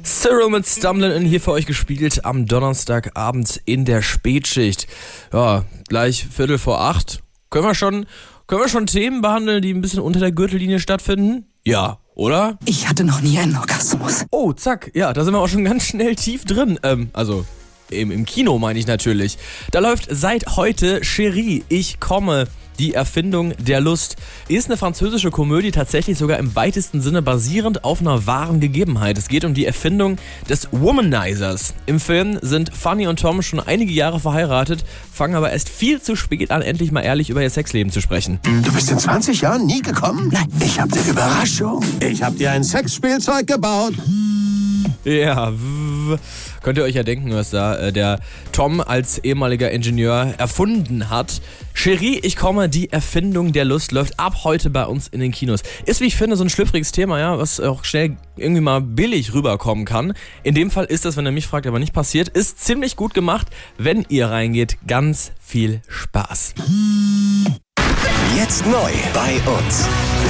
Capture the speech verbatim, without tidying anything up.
Cyril mit Stumblin' In hier für euch gespielt am Donnerstagabend in der Spätschicht. Ja, gleich Viertel vor acht. Können wir schon, können wir schon Themen behandeln, die ein bisschen unter der Gürtellinie stattfinden? Ja, oder? Ich hatte noch nie einen Orgasmus. Oh, zack, ja, da sind wir auch schon ganz schnell tief drin. Ähm, also im, im Kino meine ich natürlich. Da läuft seit heute Chérie, ich komme. Die Erfindung der Lust ist eine französische Komödie, tatsächlich sogar im weitesten Sinne basierend auf einer wahren Gegebenheit. Es geht um die Erfindung des Womanizers. Im Film sind Fanny und Tom schon einige Jahre verheiratet, fangen aber erst viel zu spät an, endlich mal ehrlich über ihr Sexleben zu sprechen. Du bist in zwanzig Jahren nie gekommen? Nein. Ich hab eine Überraschung. Ich hab dir ein Sexspielzeug gebaut. Ja, w- könnt ihr euch ja denken, was da äh, der Tom als ehemaliger Ingenieur erfunden hat. Chérie, ich komme, die Erfindung der Lust läuft ab heute bei uns in den Kinos. Ist, wie ich finde, so ein schlüpfriges Thema, ja, was auch schnell irgendwie mal billig rüberkommen kann. In dem Fall ist das, wenn ihr mich fragt, aber nicht passiert. Ist ziemlich gut gemacht, wenn ihr reingeht. Ganz viel Spaß. Jetzt neu bei uns.